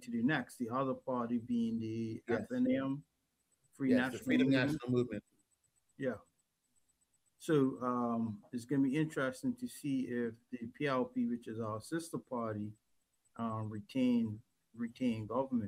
to the next. The other party being the Yes, FNM, Free yes, the National Freedom Movement. National Movement. Yeah. So it's going to be interesting to see if the PLP, which is our sister party, retain government.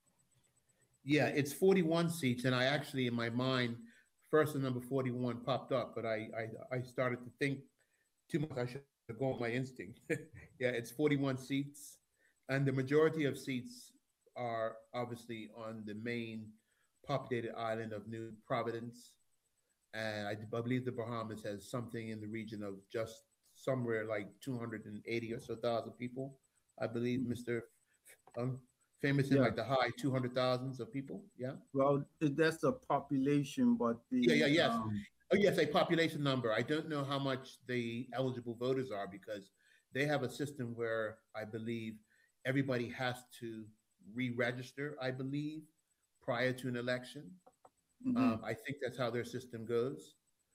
Yeah, it's 41 seats, and I actually, in my mind, first the number 41 popped up, but I started to think too much. I should go with my instinct. Yeah, it's 41 seats, and the majority of seats are obviously on the main populated island of New Providence, and I believe the Bahamas has something in the region of just somewhere like 280 or so thousand people. I believe Mhm. Mr. Um, famous in Yeah. like the high 200,000s of people. Yeah. Well, that's the population, but Yeah, yeah, the yes. Oh, yes, a population number. I don't know how much the eligible voters are because they have a system where I believe everybody has to re-register, I believe, prior to an election. mhm. I think that's how their system goes.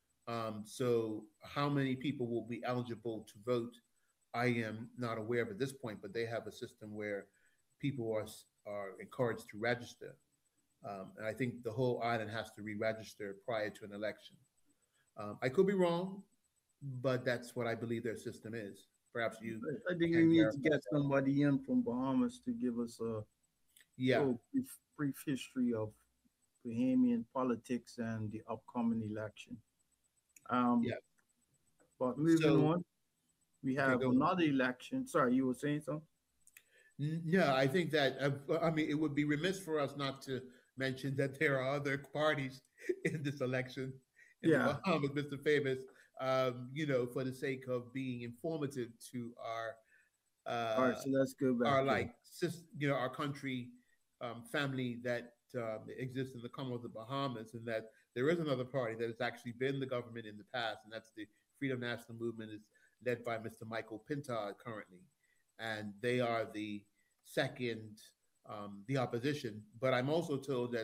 So how many people will be eligible to vote? I am not aware of at this point, but they have a system where people are encouraged to register. And I think the whole island has to re-register prior to an election. I could be wrong, but that's what I believe their system is. Perhaps you I think we can need to verify get that. somebody in from Bahamas to give us a Yeah, little brief history of Bahamian politics and the upcoming election. Um, yeah. but moving So on, we okay, have go on. another election. Sorry, you were saying something? No, I think that I mean it would be remiss for us not to mention that there are other parties in this election in the Yeah. Bahamas, Mr. Famous. For the sake of being informative to All right, so let's go back our here. our country family that exists in the Commonwealth of the Bahamas, and that there is another party that has actually been the government in the past, and that's the Freedom National Movement, is led by Mr. Michael Pintard currently, and they are the second, the opposition. But I'm also told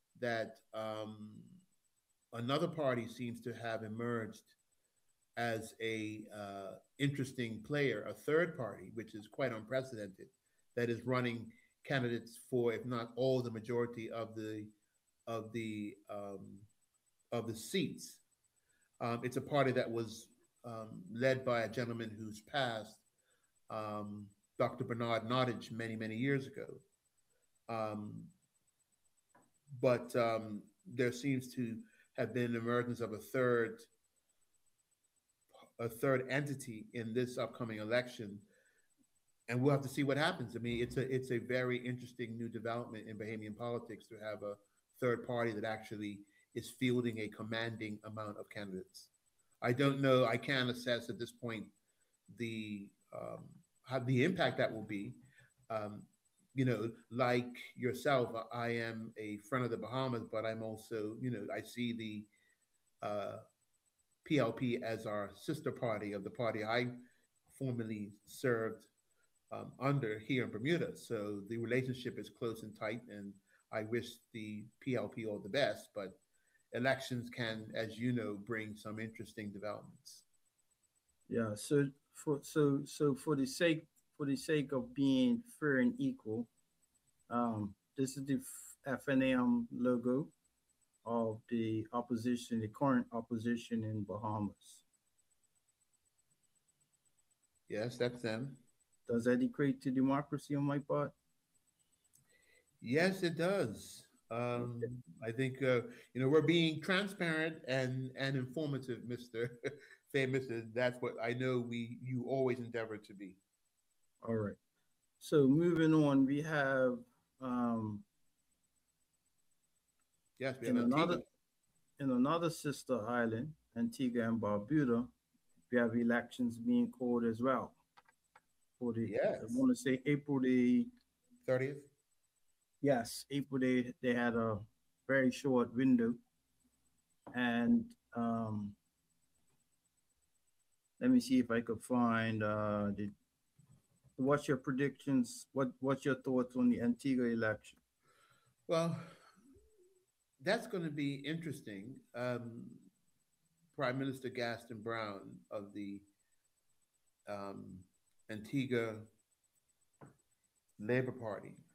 that another party seems to have emerged as a interesting player, a third party, which is quite unprecedented, that is running candidates for, if not all, the majority of the um, of the seats. It's a party that was led by a gentleman who's passed, um, Dr. Bernard Nottage, many years ago. Um, but there seems to have been an emergence of a third entity in this upcoming election, and we'll have to see what happens. I mean, it's a very interesting new development in Bahamian politics to have a third party that actually is fielding a commanding amount of candidates. I don't know. I can't assess at this point the how the impact that will be. Um, like yourself, I am a friend of the Bahamas, but I'm also, I see the PLP as our sister party of the party I formerly served under here in Bermuda. So the relationship is close and tight, and I wish the PLP all the best. But elections can, as you know, bring some interesting developments. Yeah. So for the sake of being fair and equal, this is the FNM logo of the opposition, the current opposition in Bahamas. Yes, that's them. Does that equate to democracy on my part? Yes, it does. Okay. I think we're being transparent and informative, Mister Famous, and that's what I know we you always endeavor to be. All right. So moving on, we have um, Yes, we have in Antigua. another sister island, Antigua and Barbuda, we have elections being called as well for the. I Yes, want to say April the 30th. yes, April they had a very short window, and um, let me see if I could find the. What's your predictions? What's your thoughts on the Antigua election? Well, that's going to be interesting. Prime Minister Gaston Brown of the um, Antigua Labor Party